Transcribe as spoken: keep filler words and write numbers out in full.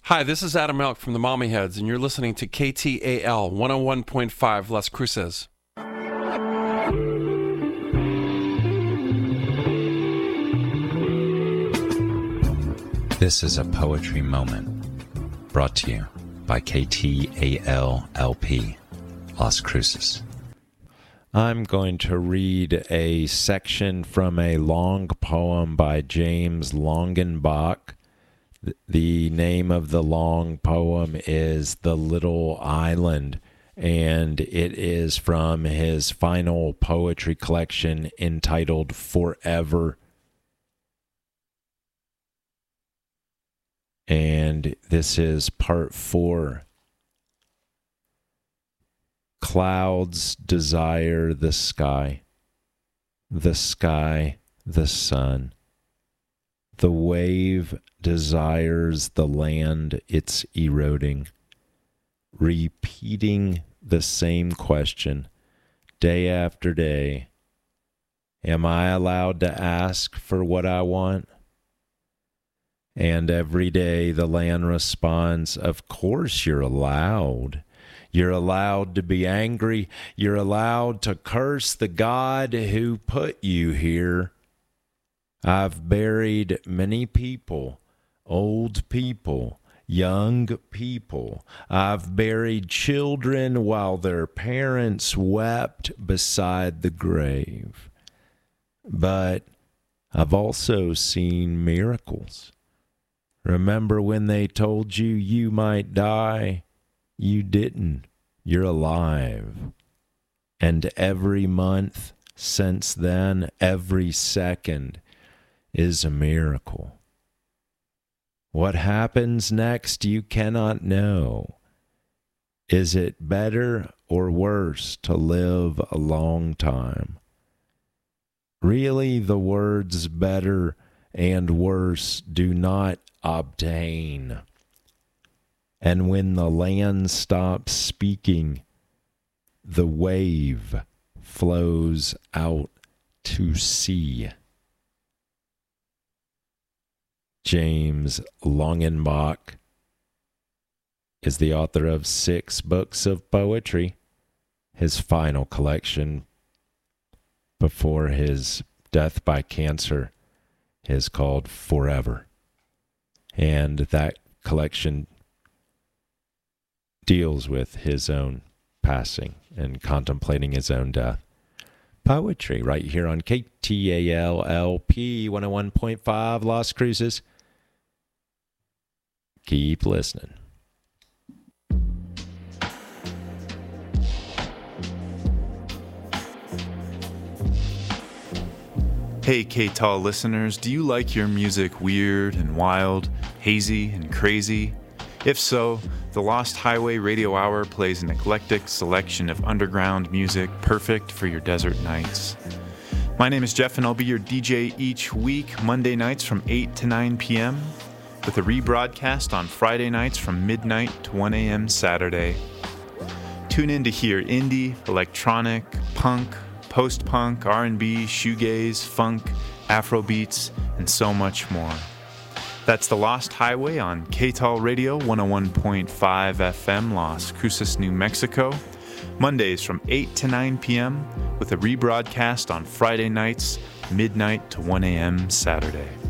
Hi, this is Adam Elk from the Mommy Heads, and you're listening to K T A L one oh one point five Las Cruces. This is a poetry moment brought to you by K T A L L P Las Cruces. I'm going to read a section from a long poem by James Longenbach. The name of the long poem is The Little Island, and it is from his final poetry collection entitled Forever. And this is part four. Clouds desire the sky, the sky the sun. The wave desires the land it's eroding, repeating the same question day after day. Am I allowed to ask for what I want? And every day the land responds, of course you're allowed. You're allowed to be angry. You're allowed to curse the God who put you here. I've buried many people, old people, young people. I've buried children while their parents wept beside the grave. But I've also seen miracles. Remember when they told you you might die? You didn't. You're alive. And every month since then, every second, is a miracle. What happens next you cannot know. Is it better or worse to live a long time? Really, the words better and worse do not obtain. And when the land stops speaking, the wave flows out to sea. James Longenbach is the author of six books of poetry. His final collection before his death by cancer is called Forever. And that collection deals with his own passing and contemplating his own death. Poetry right here on K T A L L P one oh one point five Las Cruces. Keep listening. Hey K-Tal listeners, do you like your music weird and wild, hazy and crazy? If so, the Lost Highway Radio Hour plays an eclectic selection of underground music perfect for your desert nights. My name is Jeff and I'll be your D J each week, Monday nights from eight to nine p.m., with a rebroadcast on Friday nights from midnight to one a.m. Saturday. Tune in to hear indie, electronic, punk, post-punk, R and B, shoegaze, funk, Afrobeats, and so much more. That's The Lost Highway on K-Tal Radio one oh one point five F M, Las Cruces, New Mexico, Mondays from eight to nine p.m., with a rebroadcast on Friday nights, midnight to one a.m. Saturday.